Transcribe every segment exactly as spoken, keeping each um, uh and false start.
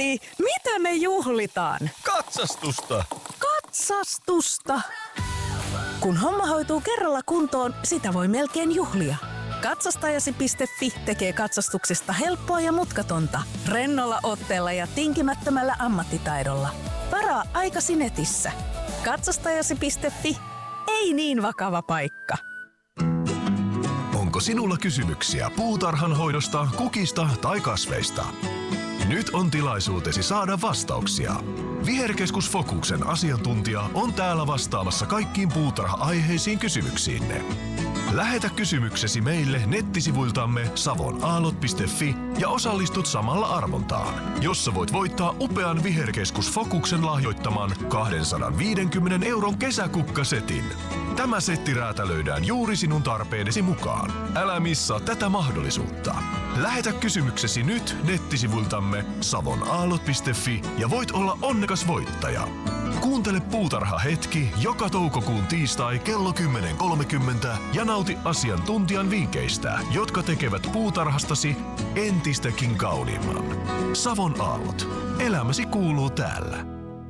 Äiti, mitä me juhlitaan? Katsastusta! Katsastusta! Kun homma hoituu kerralla kuntoon, sitä voi melkein juhlia. Katsastajasi piste fi tekee katsastuksesta helppoa ja mutkatonta. Rennolla otteella ja tinkimättömällä ammattitaidolla. Varaa aikasi netissä. Katsastajasi piste fi. Ei niin vakava paikka. Onko sinulla kysymyksiä puutarhan hoidosta, kukista tai kasveista? Nyt on tilaisuutesi saada vastauksia. Viherkeskus Fokuksen asiantuntija on täällä vastaamassa kaikkiin puutarha-aiheisiin kysymyksiinne. Lähetä kysymyksesi meille nettisivuiltamme savonaalot piste fi ja osallistut samalla arvontaan, jossa voit voittaa upean Viherkeskus Fokuksen lahjoittaman kaksisataaviisikymmentä euron kesäkukkasetin. Tämä setti räätälöidään juuri sinun tarpeidesi mukaan. Älä missaa tätä mahdollisuutta. Lähetä kysymyksesi nyt nettisivuiltamme savonaalot piste fi ja voit olla onnekas voittaja. Kuuntele Puutarha hetki joka toukokuun tiistai kello kymmenen kolmekymmentä ja nauti asiantuntijan vinkkeistä, jotka tekevät puutarhastasi entistäkin kauniimman. Savon aallot. Elämäsi kuuluu täällä.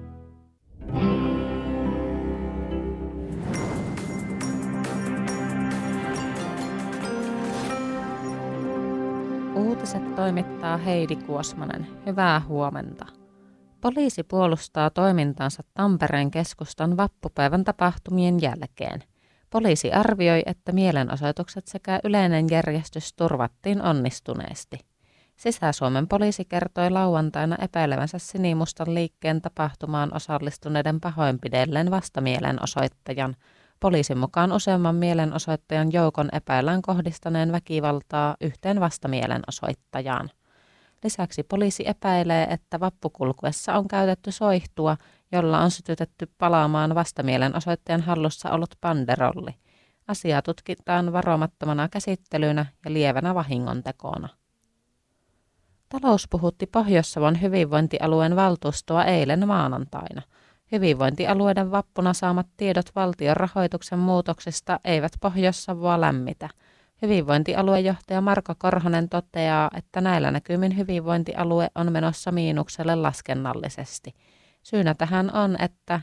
Uutiset toimittaa Heidi Kuosmanen. Hyvää huomenta. Poliisi puolustaa toimintansa Tampereen keskustan vappupäivän tapahtumien jälkeen. Poliisi arvioi, että mielenosoitukset sekä yleinen järjestys turvattiin onnistuneesti. Sisä-Suomen poliisi kertoi lauantaina epäilevänsä sinimustan liikkeen tapahtumaan osallistuneiden pahoinpidelleen vastamielenosoittajan. Poliisin mukaan useamman mielenosoittajan joukon epäillään kohdistaneen väkivaltaa yhteen vastamielenosoittajaan. Lisäksi poliisi epäilee, että vappukulkuessa on käytetty soihtua, jolla on sytytetty palaamaan vastamielenosoittajan hallussa ollut banderolli. Asiaa tutkitaan varomattomana käsittelynä ja lievänä vahingontekoona. Talous puhutti Pohjois-Savon hyvinvointialueen valtuustoa eilen maanantaina. Hyvinvointialueiden vappuna saamat tiedot valtion rahoituksen muutoksista eivät Pohjois-Savoa lämmitä. Hyvinvointialuejohtaja Marko Korhonen toteaa, että näillä näkymin hyvinvointialue on menossa miinukselle laskennallisesti. Syynä tähän on, että